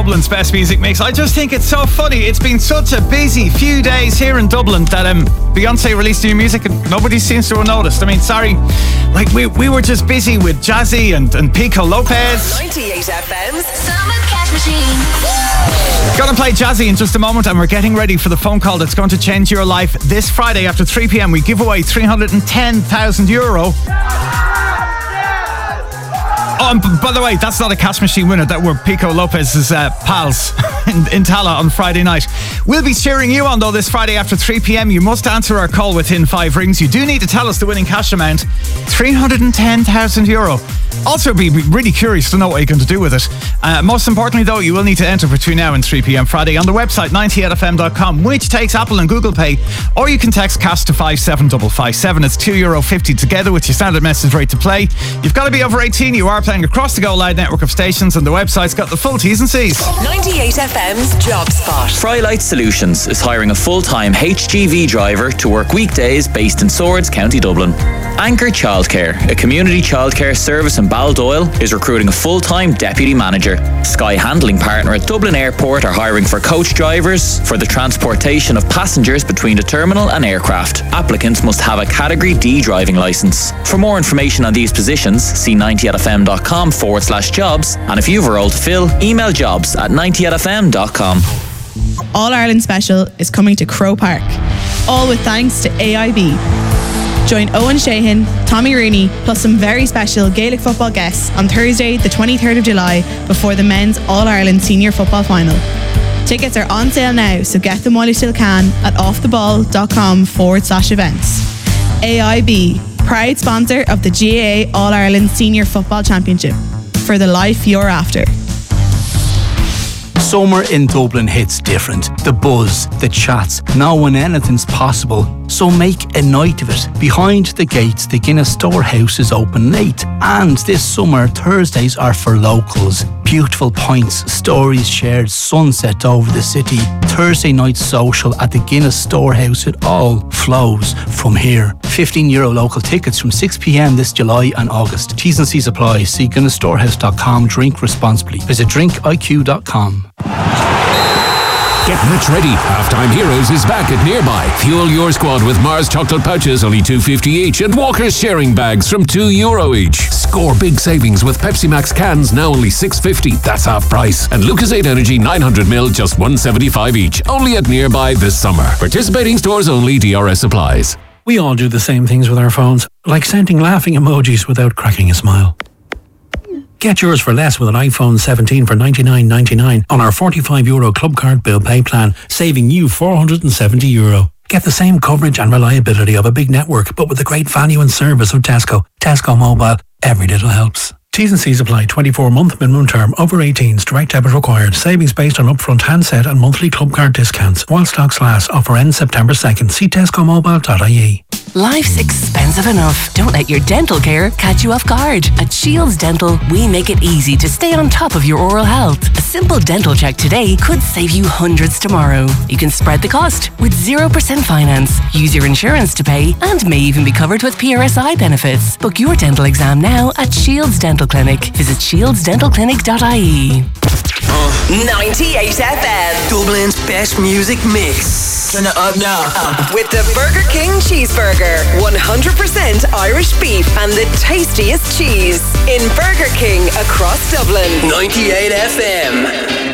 Dublin's best music mix. I just think it's so funny. It's been such a busy few days here in Dublin that Beyonce released new music and nobody seems to have noticed. I mean, sorry, like we were just busy with Jazzy and Pico Lopez. 98 FM's Summer Cash Machine. Gonna play Jazzy in just a moment, and we're getting ready for the phone call that's going to change your life. This Friday after 3 p.m. we give away €310,000. Oh, and by the way, that's not a cash machine winner. That were Pico Lopez's pals in Tala on Friday night. We'll be cheering you on, though, this Friday after 3 p.m. You must answer our call within 5 rings. You do need to tell us the winning cash amount, €310,000. Also, be really curious to know what you're going to do with it. Most importantly, though, you will need to enter between now and 3 p.m. Friday on the website 98fm.com, which takes Apple and Google Pay, or you can text cash to 57557. It's €2.50 together with your standard message rate to play. You've got to be over 18. You are playing across the Go Loud network of stations, and the website's got the full T's and C's. 98 FM's Job Spot. Frylight Solutions is hiring a full-time HGV driver to work weekdays based in Swords, County Dublin. Anchor Childcare, a community childcare service in Baldoyle, is recruiting a full-time deputy manager. Sky Handling Partner at Dublin Airport are hiring for coach drivers for the transportation of passengers between the terminal and aircraft. Applicants must have a Category D driving licence. For more information on these positions, see 98fm.com/jobs, and if you've a role to fill, email jobs@98fm.com. All Ireland Special is coming to Crow Park, all with thanks to AIB. Join Owen Sheehan, Tommy Rooney, plus some very special Gaelic football guests on Thursday, the 23rd of July, before the men's All-Ireland Senior Football Final. Tickets are on sale now, so get them while you still can at offtheball.com/events. AIB, proud sponsor of the GAA All-Ireland Senior Football Championship. For the life you're after. Summer in Dublin hits different. The buzz, the chats, now when anything's possible. So make a night of it. Behind the gates, the Guinness Storehouse is open late. And this summer, Thursdays are for locals. Beautiful pints, stories shared, sunset over the city. Thursday night social at the Guinness Storehouse. It all flows from here. €15 local tickets from 6 p.m. this July and August. T's and C's apply. See GuinnessStorehouse.com. Drink responsibly. Visit drinkiq.com. Get match ready. Halftime Heroes is back at Nearby. Fuel your squad with Mars chocolate pouches, only $2.50 each, and Walker's sharing bags from €2 each. Score big savings with Pepsi Max cans, now only $6.50. That's half price. And Lucozade Energy 900ml, just $1.75 each. Only at Nearby this summer. Participating stores only. DRS applies. We all do the same things with our phones, like sending laughing emojis without cracking a smile. Get yours for less with an iPhone 17 for €99.99 on our €45 Club Card Bill Pay plan, saving you €470. Get the same coverage and reliability of a big network, but with the great value and service of Tesco. Tesco Mobile. Every little helps. T's and C's apply. 24-month minimum term. Over 18s. Direct debit required. Savings based on upfront handset and monthly Club Card discounts. While stocks last. Offer ends September 2nd. See tescomobile.ie. Life's expensive enough. Don't let your dental care catch you off guard. At Shields Dental, we make it easy to stay on top of your oral health. A simple dental check today could save you hundreds tomorrow. You can spread the cost with 0% finance. Use your insurance to pay and may even be covered with PRSI benefits. Book your dental exam now at Shields Dental Clinic. Visit shieldsdentalclinic.ie. 98 FM, Dublin's best music mix. Turn it up now. With the Burger King Cheeseburger, 100% Irish beef and the tastiest cheese in Burger King across Dublin. 98 FM.